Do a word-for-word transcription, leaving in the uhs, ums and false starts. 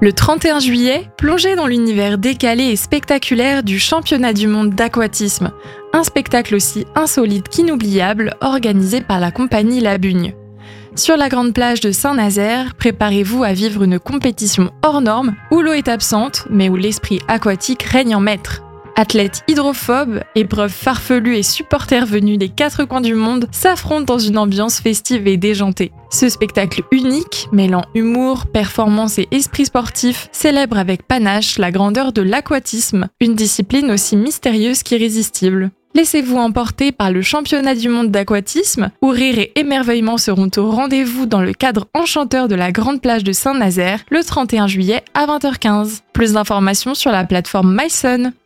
Le trente et un juillet, plongez dans l'univers décalé et spectaculaire du championnat du monde d'aquatisme, un spectacle aussi insolite qu'inoubliable organisé par la compagnie La Bugne. Sur la grande plage de Saint-Nazaire, préparez-vous à vivre une compétition hors norme où l'eau est absente mais où l'esprit aquatique règne en maître. Athlètes hydrophobes, épreuves farfelues et supporters venus des quatre coins du monde s'affrontent dans une ambiance festive et déjantée. Ce spectacle unique, mêlant humour, performance et esprit sportif, célèbre avec panache la grandeur de l'aquatisme, une discipline aussi mystérieuse qu'irrésistible. Laissez-vous emporter par le championnat du monde d'aquatisme, où rire et émerveillement seront au rendez-vous dans le cadre enchanteur de la grande plage de Saint-Nazaire le trente et un juillet à vingt heures quinze. Plus d'informations sur la plateforme MySun.